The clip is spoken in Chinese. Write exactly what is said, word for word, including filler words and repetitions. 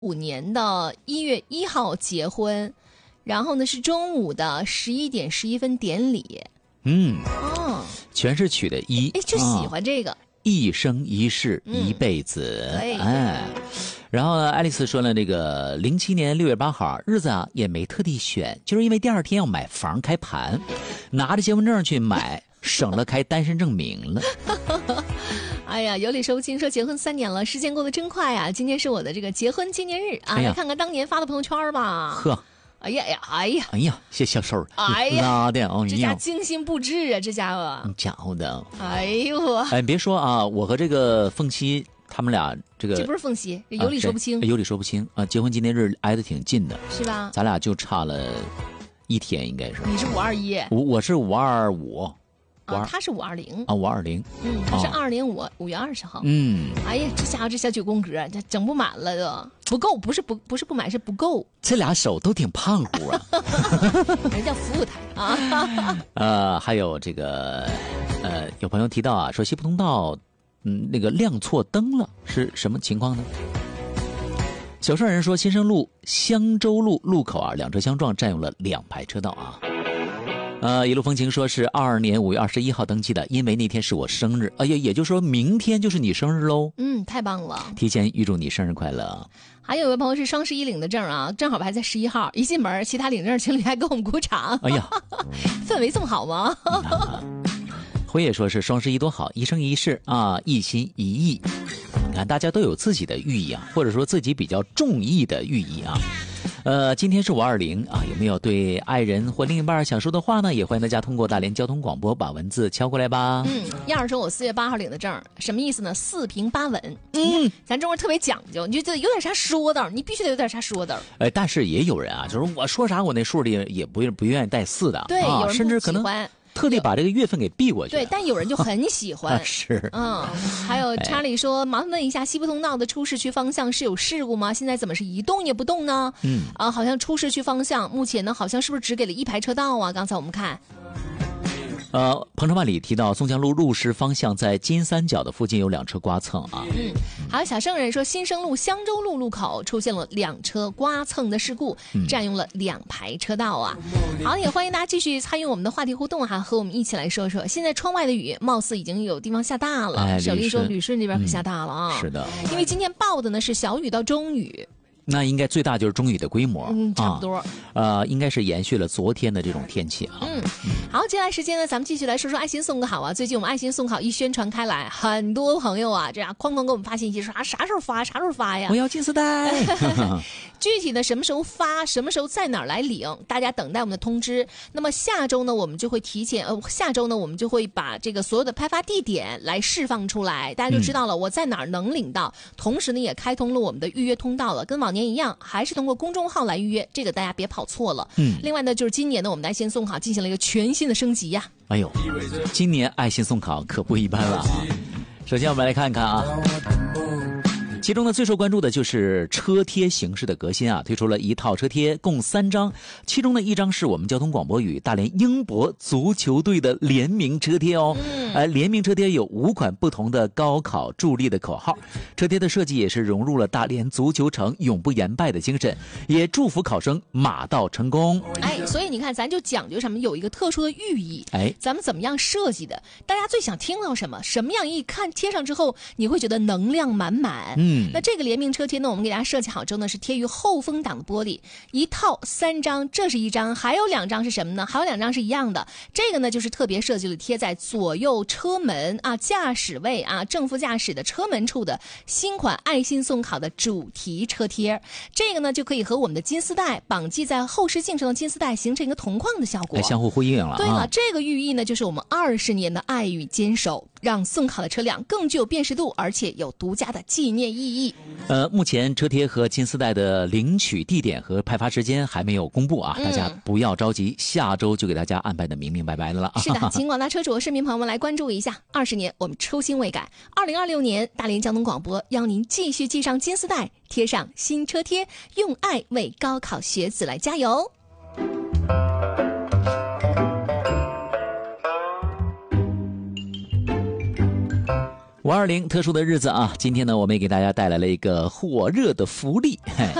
五年的一月一号结婚，然后呢是中午的十一点十一分典礼。 嗯， 哦， 全是取的一， 哎，就喜欢这个。啊一生一世、嗯、一辈子，哎，然后呢，爱丽丝说了，这个零七年六月八号日子啊，也没特地选，就是因为第二天要买房开盘，拿着结婚证去买，省了开单身证明了。 哎呀，有理说不清说结婚三年了，时间过得真快啊！今天是我的这个结婚纪念日啊，哎、来看看当年发的朋友圈吧。 呵。 哎呀呀，哎呀， 哎呀，这小手， 哎呀， 拉的，哦， 这家精心布置啊，这家伙， 家伙的， 哎呦， 哎，别说啊，我和这个凤七他们俩这个， 这不是凤七，有理说不清， 啊、有理说不清啊，结婚纪念日挨得挺近的， 是吧？ 咱俩就差了一天，应该是。 你是五二一， 我我是五二五。 啊，他是五二零啊，五二零， 嗯，他是二零五五月二十号， 嗯， 哎呀，这家伙这小九宫格，这整不满了都，不够，不是不不是不满，是不够。 这俩手都挺胖乎啊， 人家服务台啊。 呃，还有这个，呃，有朋友提到啊，说西部通道，嗯，那个亮错灯了，是什么情况呢？小帅人说，新生路香洲路路口啊，两车相撞，占用了两排车道啊。呃，一路风情说是二二年五月二十一号登记的，因为那天是我生日，哎呀，也就是说明天就是你生日喽。 嗯，太棒了， 提前预祝你生日快乐。 还有一位朋友是双十一领的证啊，正好排在十一号，一进门，其他领证情侣还给我们鼓掌。 哎呀， 氛围这么好吗？ 辉也说是双十一多好，一生一世啊，一心一意。你看，大家都有自己的寓意啊，或者说自己比较中意的寓意啊。呃，今天是五二零啊，有没有对爱人或另一半想说的话呢？也欢迎大家通过大连交通广播把文字敲过来吧。 嗯，燕儿说我四月八号领的证，什么意思呢？四平八稳。 嗯， 咱中国人特别讲究，你就觉得有点啥说道，你必须得有点啥说道。 哎，但是也有人啊，就是我说啥我那数里也不不愿意带四的， 对， 啊、 有人甚至可能特地把这个月份给避过去。 对，但有人就很喜欢。 啊、是， 嗯，还有查理说，麻烦问一下，西部通道的出市区方向是有事故吗？现在怎么是一动也不动呢？ 嗯， 啊，好像出市区方向目前呢，好像是不是只给了一排车道啊？刚才我们看。 呃，鹏程万里提到松江路路石方向在金三角的附近有两车刮蹭啊。 嗯，还有小圣人说，新生路香洲路路口出现了两车刮蹭的事故，占用了两排车道啊。嗯、好，也欢迎大家继续参与我们的话题互动哈，和我们一起来说说。现在窗外的雨貌似已经有地方下大了， 哎、 小丽说旅顺这边可下大了啊、 嗯。是的， 因为今天报的呢是小雨到中雨。 那应该最大就是中雨的规模， 嗯，差不多。 啊、呃，应该是延续了昨天的这种天气啊。 嗯，好，接下来时间呢，咱们继续来说说爱心送个好啊。最近我们爱心送好一宣传开来，很多朋友啊，这样哐哐给我们发信息说啊，啥时候发，啥时候发呀？ 我要金丝带。 具体的什么时候发，什么时候在哪儿来领，大家等待我们的通知。那么下周呢，我们就会提前，呃，下周呢，我们就会把这个所有的派发地点来释放出来，大家就知道了我在哪儿能领到。嗯、同时呢，也开通了我们的预约通道了，跟往年一样，还是通过公众号来预约，这个大家别跑错了。 嗯。 另外呢，就是今年呢，我们的爱心送考进行了一个全新的升级呀、 啊。哎呦，今年爱心送考可不一般了啊！首先我们来看看啊。其中呢，最受关注的就是车贴形式的革新啊，推出了一套车贴，共三张，其中呢一张是我们交通广播与大连英博足球队的联名车贴哦。 嗯， 呃，联名车贴有五款不同的高考助力的口号，车贴的设计也是融入了大连足球城永不言败的精神，也祝福考生马到成功。 哎，所以你看，咱就讲究什么，有一个特殊的寓意。 哎， 咱们怎么样设计的？大家最想听到什么？什么样一看贴上之后，你会觉得能量满满？ 嗯。 嗯，那这个联名车贴呢，我们给大家设计好之后呢，是贴于后风挡的玻璃，一套三张，这是一张，还有两张是什么呢？还有两张是一样的，这个呢就是特别设计了贴在左右车门啊、驾驶位啊、正副驾驶的车门处的新款爱心送考的主题车贴，这个呢就可以和我们的金丝带绑系在后视镜上的金丝带形成一个同框的效果， 哎，相互呼应了。 对了， 啊、 这个寓意呢就是我们二十年的爱与坚守，让送考的车辆更具有辨识度，而且有独家的纪念意义。 呃，目前车贴和金丝带的领取地点和派发时间还没有公布啊， 嗯、 大家不要着急，下周就给大家安排的明明白白的了。 是的，请广大车主和市民朋友们来关注一下，二十年我们初心未改，二零二六年大连交通广播邀您继续系上金丝带，贴上新车贴，用爱为高考学子来加油。 五二零特殊的日子啊，今天呢，我们也给大家带来了一个火热的福利。